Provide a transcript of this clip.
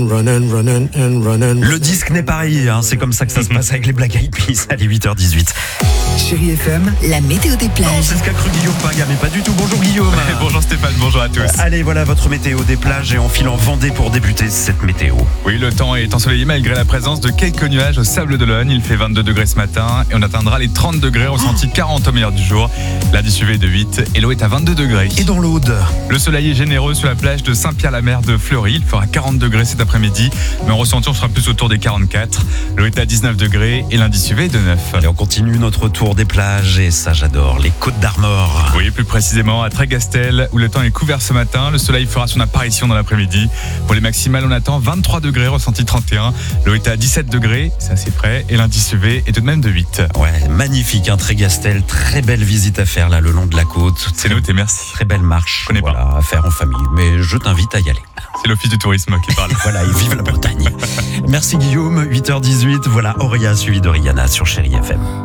Le disque n'est pas rayé, hein. C'est comme ça que ça se passe avec les Black Eyed Peas. Allez, 8h18. Chérie FM, La météo des Non, plages. c'est ce qu'a cru Guillaume Paga, mais pas du tout. Bonjour Guillaume. Bonjour Stéphane, bonjour à tous. Allez, voilà votre météo des plages et on file en Vendée pour débuter cette météo. Oui, le temps est ensoleillé malgré la présence de quelques nuages au Sable d'Olonne. Il fait 22 degrés ce matin et on atteindra les 30 degrés, ressenti 40 au meilleur du jour. L'indice UV est de 8 et l'eau est à 22 degrés. Et dans l'Aude, Le soleil est généreux sur la plage de Saint-Pierre-la-Mer de Fleury. Il fera 40 degrés cet après-midi, mais en ressenti on sera plus autour des 44. L'eau est à 19 degrés et l'indice UV est de 9. allez, on continue notre tour des plages et ça j'adore, les Côtes d'Armor. Oui, plus précisément à Trégastel, où le temps est couvert ce matin. Le soleil fera son apparition dans l'après-midi. Pour les maximales, on attend 23 degrés, ressenti 31. L'eau est à 17 degrés, c'est assez près, et l'indice UV est tout de même de 8. Ouais, magnifique, un Trégastel, très belle visite à faire là le long de la côte. C'est noté, merci. Très belle marche, Je connais pas. voilà, à faire en famille, mais je t'invite à y aller. C'est l'Office du tourisme qui parle. Voilà, et vive la Bretagne. Merci Guillaume, 8h18, voilà Auria suivi de Rihanna sur Chérie FM.